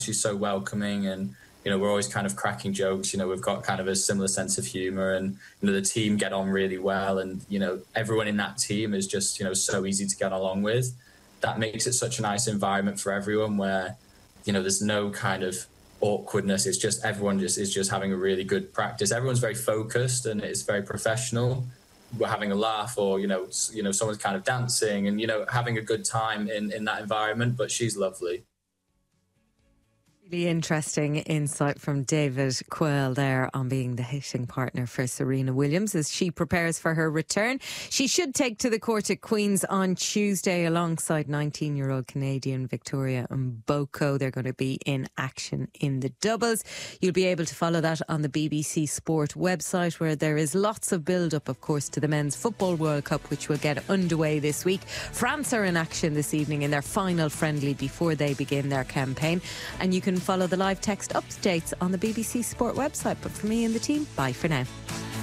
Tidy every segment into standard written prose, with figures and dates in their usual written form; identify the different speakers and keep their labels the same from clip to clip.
Speaker 1: she's so welcoming, and we're always kind of cracking jokes. We've got kind of a similar sense of humor, and the team get on really well, and everyone in that team is just so easy to get along with. That makes it such a nice environment for everyone, where there's no kind of awkwardness. It's just everyone is just having a really good practice. Everyone's very focused and it's very professional. We're having a laugh, or someone's kind of dancing and having a good time in that environment. But she's lovely.
Speaker 2: Really interesting insight from David Quayle there on being the hitting partner for Serena Williams as she prepares for her return. She should take to the court at Queen's on Tuesday alongside 19-year-old Canadian Victoria Mboko. They're going to be in action in the doubles. You'll be able to follow that on the BBC Sport website, where there is lots of build-up, of course, to the Men's Football World Cup, which will get underway this week. France are in action this evening in their final friendly before they begin their campaign. And you can follow the live text updates on the BBC Sport website. But for me and the team, bye for now.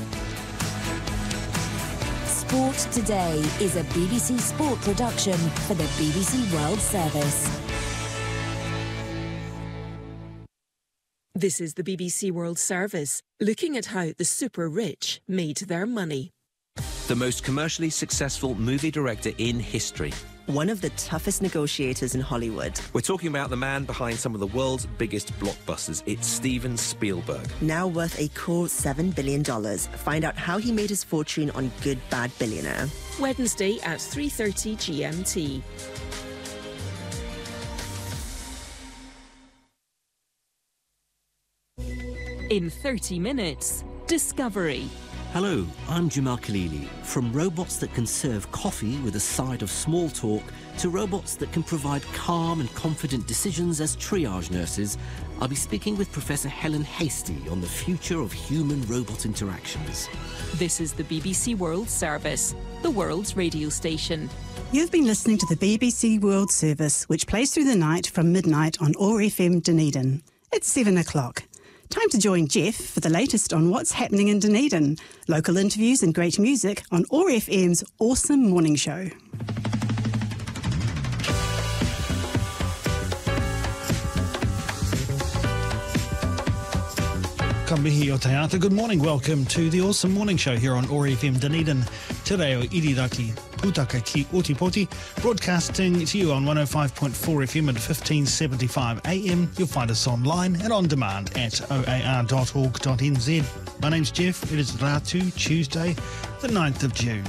Speaker 3: Sport Today is a BBC Sport production for the BBC World Service.
Speaker 4: This is the BBC World Service, looking at how the super rich made their money.
Speaker 5: The most commercially successful movie director in history.
Speaker 6: One of the toughest negotiators in Hollywood.
Speaker 5: We're talking about the man behind some of the world's biggest blockbusters. It's Steven Spielberg.
Speaker 6: Now worth a cool $7 billion. Find out how he made his fortune on Good Bad Billionaire.
Speaker 4: Wednesday at 3:30 GMT. In 30 minutes, Discovery.
Speaker 7: Hello, I'm Jamal Khalili. From robots that can serve coffee with a side of small talk to robots that can provide calm and confident decisions as triage nurses, I'll be speaking with Professor Helen Hastie on the future of human-robot interactions.
Speaker 4: This is the BBC World Service, the world's radio station.
Speaker 8: You've been listening to the BBC World Service, which plays through the night from midnight on OAR FM Dunedin. It's 7 o'clock. Time to join Jeff for the latest on what's happening in Dunedin. Local interviews and great music on OAR FM's Awesome Morning Show.
Speaker 9: Ka mihi o te ata. Good morning. Welcome to the Awesome Morning Show here on OAR FM Dunedin. Today o Iriraki Putaka ki Otipoti, broadcasting to you on 105.4 FM at 1575 AM. You'll find us online and on demand at oar.org.nz. My name's Jeff. It is Ratu, Tuesday, the 9th of June.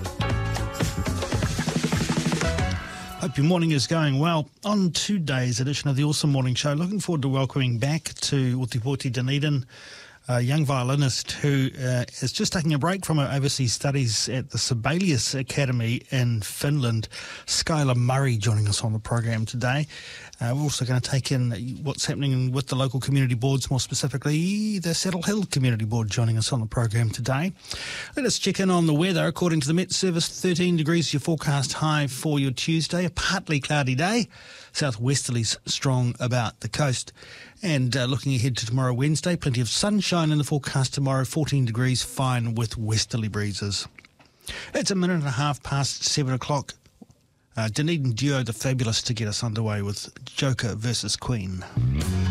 Speaker 9: Hope your morning is going well. On today's edition of the Awesome Morning Show, looking forward to welcoming back to Otipoti Dunedin a young violinist who is just taking a break from her overseas studies at the Sibelius Academy in Finland. Skylar Murray joining us on the program today. We're also going to take in what's happening with the local community boards, more specifically the Saddle Hill Community Board joining us on the program today. Let us check in on the weather. According to the Met Service, 13 degrees your forecast high for your Tuesday. A partly cloudy day. Southwesterlies strong about the coast. And looking ahead to tomorrow, Wednesday, plenty of sunshine in the forecast tomorrow, 14 degrees, fine with westerly breezes. It's a minute and a half past 7 o'clock. Dunedin duo The Fabulous to get us underway with Joker versus Queen.